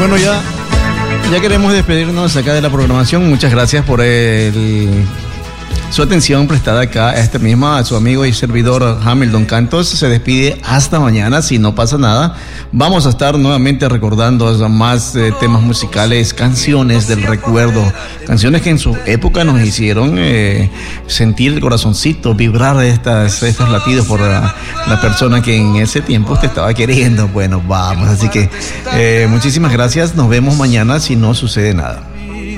Bueno, ya queremos despedirnos acá de la programación. Muchas gracias por su atención prestada acá a su amigo y servidor Hamilton Cantos. Se despide hasta mañana, si no pasa nada. Vamos a estar nuevamente recordando más temas musicales, canciones del recuerdo, canciones que en su época nos hicieron sentir el corazoncito, vibrar estos latidos por la persona que en ese tiempo te estaba queriendo. Bueno, vamos, así que muchísimas gracias. Nos vemos mañana si no sucede nada.